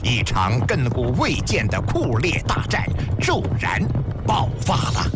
一场亘古未见的酷烈大战骤然爆发了。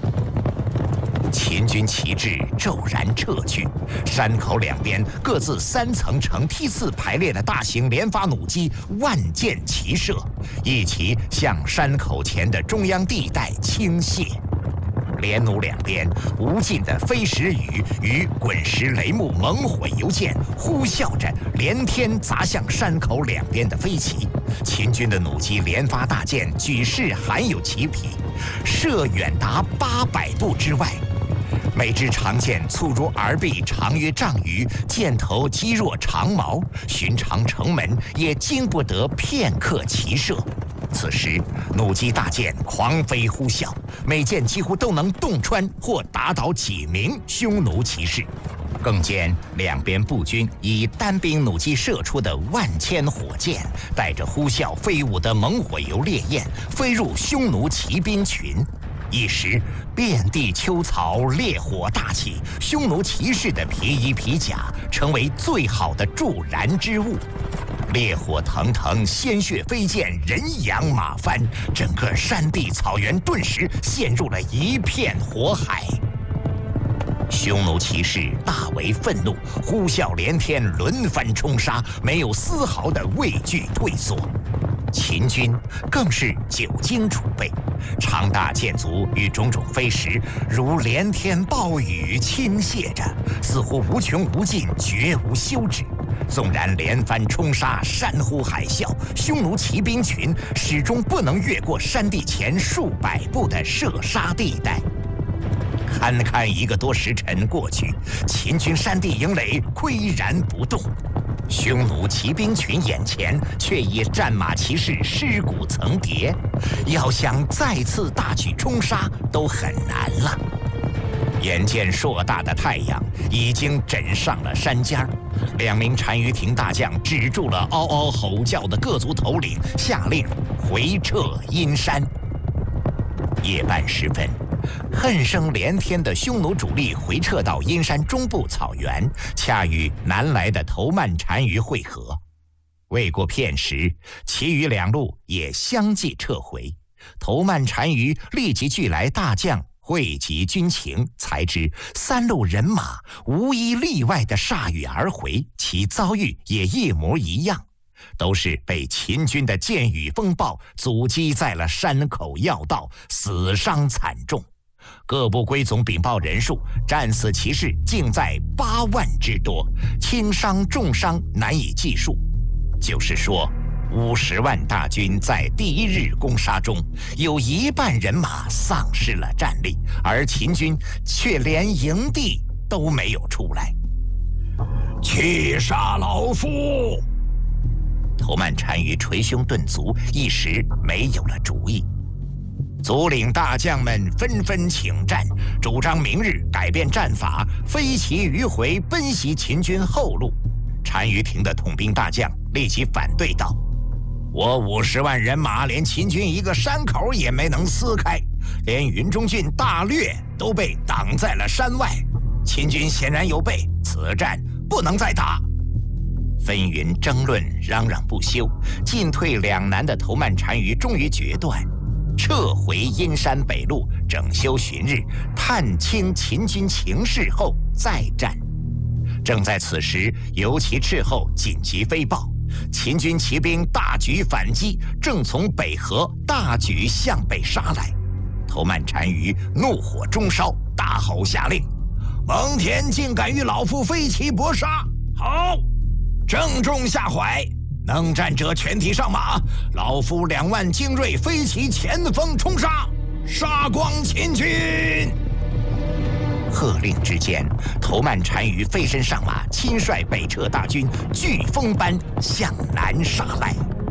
秦军旗帜骤然撤去，山口两边各自3层呈梯次排列的大型连发弩机万箭齐射，一齐向山口前的中央地带倾泻。连弩两边无尽的飞石雨与滚石雷木猛火邮件呼啸着连天砸向山口两边的飞旗。秦军的弩机连发大箭举势含有其匹，射远达800步之外。每支长箭粗如耳臂，长约丈余，箭头肌若长矛，寻常城门也经不得片刻齐射。此时弩机大箭狂飞呼啸，每箭几乎都能洞穿或打倒几名匈奴骑士。更见两边步军以单兵弩机射出的万千火箭，带着呼啸飞舞的猛火油烈焰，飞入匈奴骑兵群。一时遍地秋草，烈火大起，匈奴骑士的皮衣皮甲成为最好的助燃之物。烈火腾腾，鲜血飞溅，人仰马翻，整个山地草原顿时陷入了一片火海。匈奴骑士大为愤怒，呼啸连天，轮番冲杀，没有丝毫的畏惧退缩。秦军更是久经储备，长大箭足与种种飞石如连天暴雨倾泻着，似乎无穷无尽，绝无休止。纵然连番冲杀，山呼海啸，匈奴骑兵群始终不能越过山地前数百步的射杀地带。堪堪1个多时辰过去，秦军山地营垒岿然不动，匈奴骑兵群眼前却已战马骑士尸骨层叠，要想再次大举冲杀都很难了。眼见硕大的太阳已经枕上了山尖，2名单于庭大将止住了嗷嗷吼叫的各族头领，下令回撤阴山。夜半时分，恨声连天的匈奴主力回撤到阴山中部草原，恰与南来的头曼单于会合。未过片时，其余2路也相继撤回。头曼单于立即聚来大将，汇集军情，才知3路人马无一例外的铩羽而回，其遭遇也一模一样，都是被秦军的箭雨风暴阻击在了山口要道，死伤惨重。各部归总禀报人数，战死骑士竟在8万之多，轻伤重伤难以计数。就是说50万大军在第1日攻杀中，有1半人马丧失了战力，而秦军却连营地都没有出来。去杀老夫！头曼单于捶胸顿足，一时没有了主意。族领大将们纷纷请战，主张明日改变战法，飞骑迂回奔袭秦军后路。单于庭的统兵大将立即反对道：我50万人马连秦军一个山口也没能撕开，连云中郡大略都被挡在了山外，秦军显然有备，此战不能再打。纷纭争论，嚷嚷不休，进退两难的头曼单于终于决断，撤回阴山北路，整修旬日，探清秦军情势后再战。正在此时，由其斥候紧急飞报，秦军骑兵大举反击，正从北河大举向北杀来。头曼单于怒火中烧，大吼下令：蒙恬竟敢与老夫飞骑搏杀！好，正中下怀，能战者全体上马，老夫2万精锐飞骑前锋冲杀，杀光秦军！喝令之间，头曼单于飞身上马，亲率北撤大军飓风般向南杀来。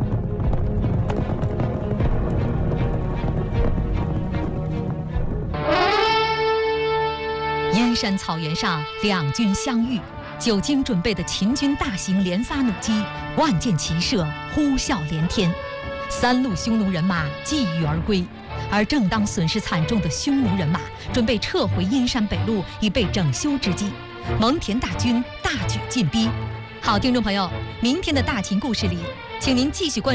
阴山草原上，两军相遇，久经准备的秦军大型连发弩机万箭齐射，呼啸连天，3路匈奴人马继续而归。而正当损失惨重的匈奴人马准备撤回阴山北路以备整修之际，蒙恬大军大举进逼。好，听众朋友，明天的大秦故事里，请您继续关注